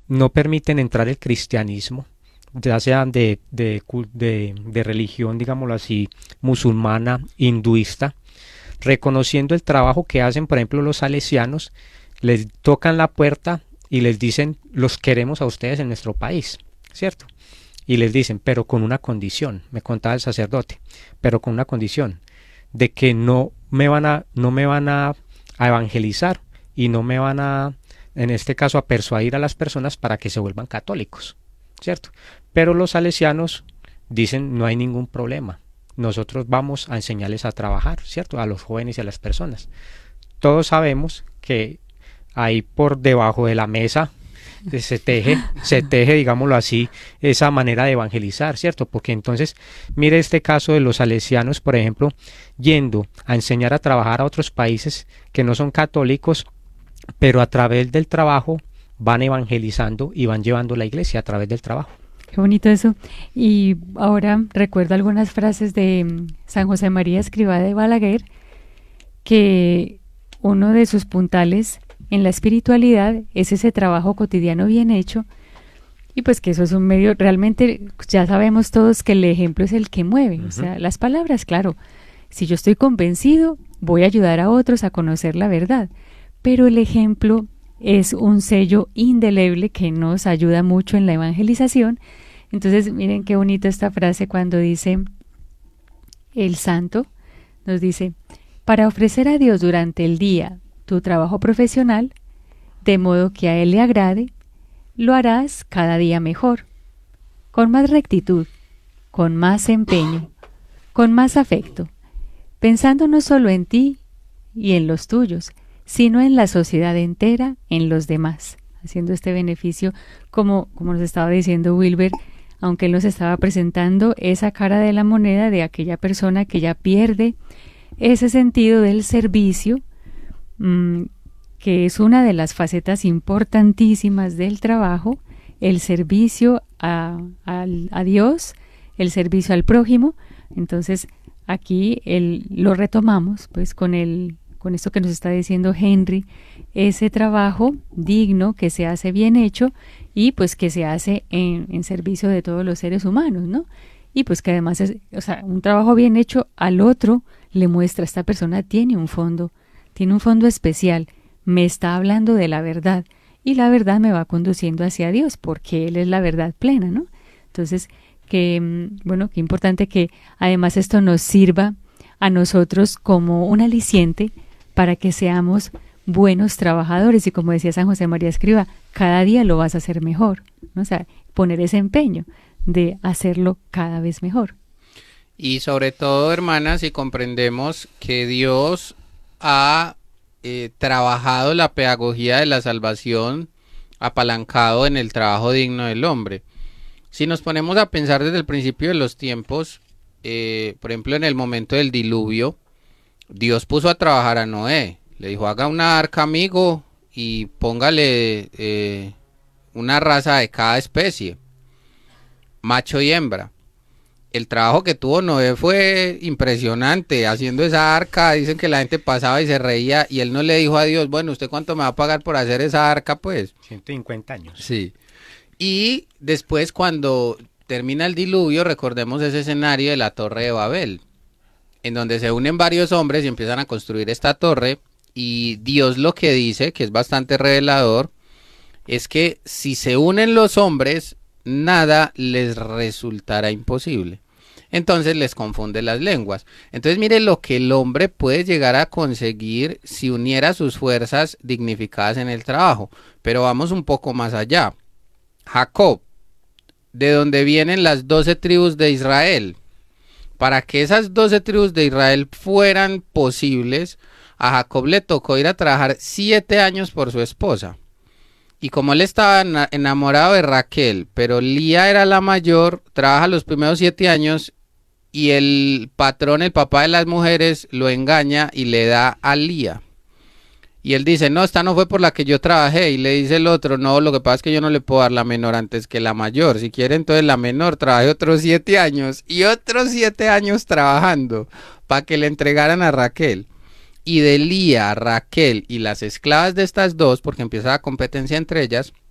no permiten entrar el cristianismo, ya sean de religión, digámoslo así, musulmana, hinduista, reconociendo el trabajo que hacen, por ejemplo, los salesianos, les tocan la puerta y les dicen, los queremos a ustedes en nuestro país, ¿cierto? Y les dicen, pero con una condición, me contaba el sacerdote, pero con una condición, de que no me van a evangelizar y no me van a, en este caso, a persuadir a las personas para que se vuelvan católicos, ¿cierto? Pero los salesianos dicen, no hay ningún problema, nosotros vamos a enseñarles a trabajar, ¿cierto? A los jóvenes y a las personas. Todos sabemos que ahí por debajo de la mesa se teje, digámoslo así, esa manera de evangelizar, ¿cierto? Porque entonces, mire este caso de los salesianos, por ejemplo, yendo a enseñar a trabajar a otros países que no son católicos, pero a través del trabajo van evangelizando y van llevando la iglesia a través del trabajo. Qué bonito eso. Y ahora recuerdo algunas frases de San José María Escrivá de Balaguer, que uno de sus puntales en la espiritualidad es ese trabajo cotidiano bien hecho, y pues que eso es un medio, realmente ya sabemos todos que el ejemplo es el que mueve, o sea, las palabras, claro, si yo estoy convencido, voy a ayudar a otros a conocer la verdad, pero el ejemplo es un sello indeleble que nos ayuda mucho en la evangelización. Entonces, miren qué bonito esta frase cuando dice el santo, nos dice, para ofrecer a Dios durante el día tu trabajo profesional, de modo que a Él le agrade, lo harás cada día mejor, con más rectitud, con más empeño, con más afecto, pensando no solo en ti y en los tuyos, sino en la sociedad entera, en los demás, haciendo este beneficio, como nos estaba diciendo Wilber, aunque él nos estaba presentando esa cara de la moneda de aquella persona que ya pierde ese sentido del servicio, que es una de las facetas importantísimas del trabajo, el servicio a Dios, el servicio al prójimo. Entonces aquí lo retomamos pues con esto que nos está diciendo Henry, ese trabajo digno que se hace bien hecho y pues que se hace en servicio de todos los seres humanos, ¿no? Y pues que además es, o sea, un trabajo bien hecho al otro le muestra, esta persona tiene un fondo especial, me está hablando de la verdad y la verdad me va conduciendo hacia Dios porque Él es la verdad plena, ¿no? Entonces, qué importante que además esto nos sirva a nosotros como un aliciente para que seamos buenos trabajadores y como decía San José María Escrivá, cada día lo vas a hacer mejor, ¿no? O sea, poner ese empeño de hacerlo cada vez mejor. Y sobre todo, hermanas, si comprendemos que Dios ha trabajado la pedagogía de la salvación apalancado en el trabajo digno del hombre. Si nos ponemos a pensar desde el principio de los tiempos, por ejemplo en el momento del diluvio, Dios puso a trabajar a Noé, le dijo haga una arca, amigo, y póngale una raza de cada especie, macho y hembra. El trabajo que tuvo Noé fue impresionante, haciendo esa arca. Dicen que la gente pasaba y se reía y él no le dijo a Dios, bueno, ¿usted cuánto me va a pagar por hacer esa arca? Pues 150 años. Sí. Y después cuando termina el diluvio, recordemos ese escenario de la Torre de Babel, en donde se unen varios hombres y empiezan a construir esta torre, y Dios lo que dice, que es bastante revelador, es que si se unen los hombres, nada les resultará imposible. Entonces les confunde las lenguas. Entonces mire lo que el hombre puede llegar a conseguir si uniera sus fuerzas dignificadas en el trabajo. Pero vamos un poco más allá. Jacob, de donde vienen las 12 tribus de Israel. Para que esas 12 tribus de Israel fueran posibles, a Jacob le tocó ir a trabajar 7 años por su esposa. Y como él estaba enamorado de Raquel, pero Lía era la mayor, trabaja los primeros 7 años y el patrón, el papá de las mujeres, lo engaña y le da a Lía. Y él dice, no, esta no fue por la que yo trabajé. Y le dice el otro, no, lo que pasa es que yo no le puedo dar la menor antes que la mayor. Si quiere, entonces la menor, trabajé otros 7 años y otros 7 años trabajando para que le entregaran a Raquel. Y de Lía, Raquel y las esclavas de estas dos, porque empieza la competencia entre ellas,